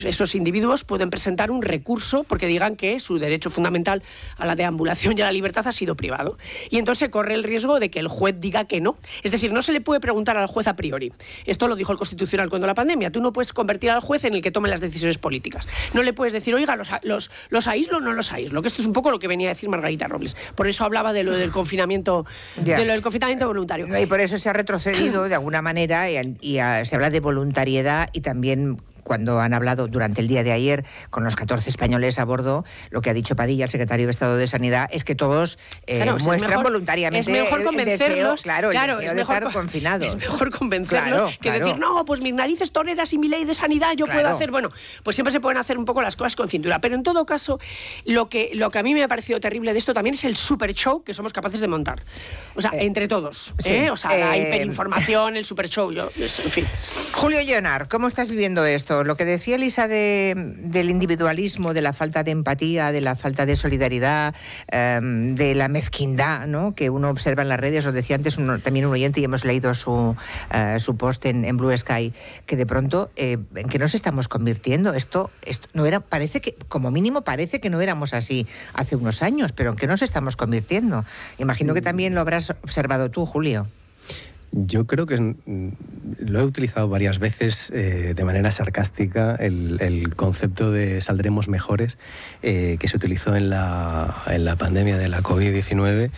esos individuos pueden presentar un recurso porque digan que su derecho fundamental a la deambulación y a la libertad ha sido privado. Y entonces se corre el riesgo de que el juez diga que no. Es decir, no se le puede preguntar al juez a priori. Esto lo dijo el Constitucional cuando la pandemia. Tú no puedes convertir al juez en el que tome las decisiones políticas. No le puedes decir, oiga, los aíslo o no los aíslo. Que esto es un poco lo que venía a decir Margarita Robles. Por eso hablaba de lo del confinamiento, voluntario. Y por eso se ha retrocedido de alguna manera se habla de voluntariedad y también... Cuando han hablado durante el día de ayer con los 14 españoles a bordo, lo que ha dicho Padilla, el secretario de Estado de Sanidad, es que todos muestran voluntariamente el deseo, de estar confinados. Es mejor convencerlos que decir, no, pues mis narices toreras y mi ley de sanidad yo puedo hacer. Bueno, pues siempre se pueden hacer un poco las cosas con cintura. Pero en todo caso, lo que a mí me ha parecido terrible de esto también es el super show que somos capaces de montar. O sea, entre todos. O sea, la hiperinformación, el super show. En fin. Julio Lleonar, ¿cómo estás viviendo esto? Lo que decía Elisa del individualismo, de la falta de empatía, de la falta de solidaridad, de la mezquindad, ¿no?, que uno observa en las redes. Os decía antes también un oyente, y hemos leído su post en Blue Sky, que de pronto, ¿en qué nos estamos convirtiendo? Esto no era, parece que, como mínimo, parece que no éramos así hace unos años, pero ¿en qué nos estamos convirtiendo? Imagino que también lo habrás observado tú, Julio. Yo creo que lo he utilizado varias veces de manera sarcástica, el concepto de saldremos mejores, que se utilizó en la pandemia de la COVID-19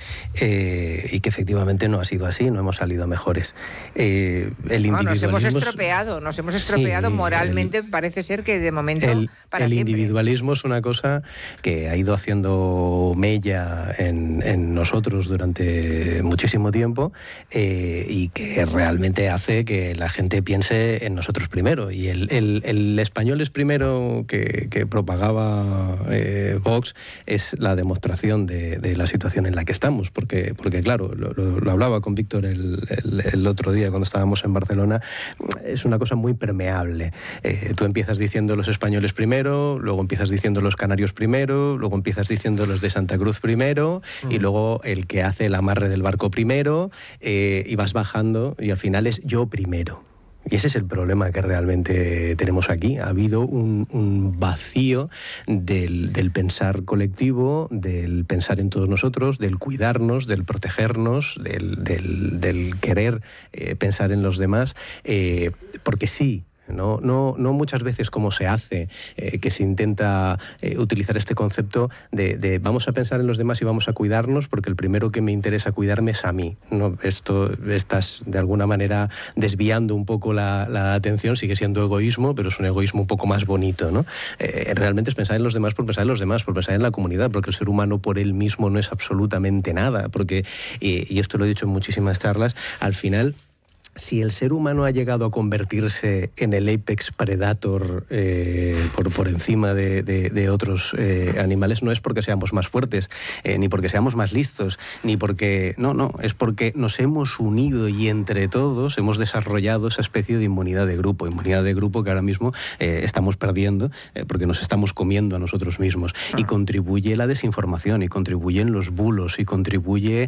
y que efectivamente no ha sido así, no hemos salido mejores. El individualismo... Nos hemos estropeado moralmente, parece ser que de momento para el siempre. Individualismo es una cosa que ha ido haciendo mella en nosotros durante muchísimo tiempo y que realmente hace que la gente piense en nosotros primero. Y el español es primero que propagaba Vox es la demostración de la situación en la que estamos, porque claro, lo hablaba con Víctor el otro día cuando estábamos en Barcelona, es una cosa muy permeable. Tú empiezas diciendo los españoles primero, luego empiezas diciendo los canarios primero, luego empiezas diciendo los de Santa Cruz primero, y luego el que hace el amarre del barco primero, y vas bajando y al final es yo primero. Y ese es el problema que realmente tenemos aquí. Ha habido un vacío del pensar colectivo, del pensar en todos nosotros, del cuidarnos, del protegernos, del querer pensar en los demás, porque sí. No muchas veces como se hace, que se intenta utilizar este concepto de vamos a pensar en los demás y vamos a cuidarnos porque el primero que me interesa cuidarme es a mí. No, estás de alguna manera desviando un poco la atención, sigue siendo egoísmo, pero es un egoísmo un poco más bonito, ¿no? Realmente es pensar en los demás por pensar en los demás, por pensar en la comunidad, porque el ser humano por él mismo no es absolutamente nada, porque, y esto lo he dicho en muchísimas charlas, al final... Si el ser humano ha llegado a convertirse en el apex predator por encima de otros animales, no es porque seamos más fuertes, ni porque seamos más listos, ni porque... No, es porque nos hemos unido y entre todos hemos desarrollado esa especie de inmunidad de grupo que ahora mismo estamos perdiendo porque nos estamos comiendo a nosotros mismos. Y contribuye la desinformación, y contribuyen los bulos, y contribuye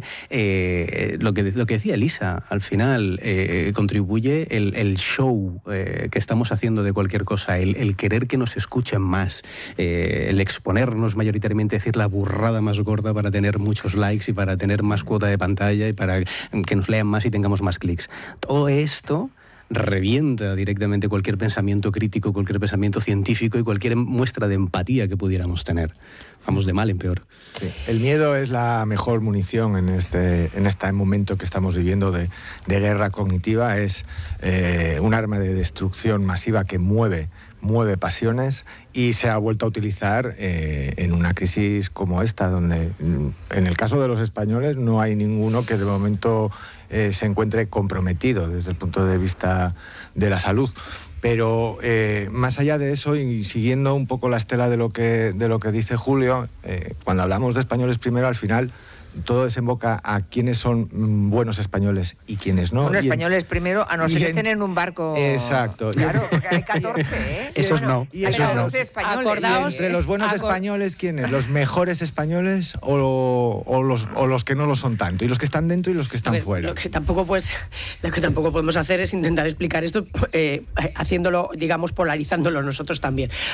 lo que decía Elisa, al final... contribuye el show que estamos haciendo de cualquier cosa, el querer que nos escuchen más, el exponernos mayoritariamente, decir la burrada más gorda para tener muchos likes y para tener más cuota de pantalla y para que nos lean más y tengamos más clics. Todo esto revienta directamente cualquier pensamiento crítico, cualquier pensamiento científico y cualquier muestra de empatía que pudiéramos tener. Vamos de mal en peor. Sí. El miedo es la mejor munición en este momento que estamos viviendo de guerra cognitiva. Es un arma de destrucción masiva que mueve pasiones y se ha vuelto a utilizar en una crisis como esta, donde en el caso de los españoles no hay ninguno que de momento se encuentre comprometido desde el punto de vista de la salud. Pero más allá de eso, y siguiendo un poco la estela de lo que dice Julio, cuando hablamos de españoles primero, al final todo desemboca a quiénes son buenos españoles y quiénes no. Bueno, españoles primero, a no ser que estén en un barco... Exacto. Claro, porque hay 14, ¿eh? Esos no. Hay 14 españoles. Y entre los buenos españoles, ¿quiénes? ¿Los mejores españoles o los que no lo son tanto? Y los que están dentro y los que están fuera. Lo que tampoco podemos hacer es intentar explicar esto haciéndolo, digamos, polarizándolo nosotros también.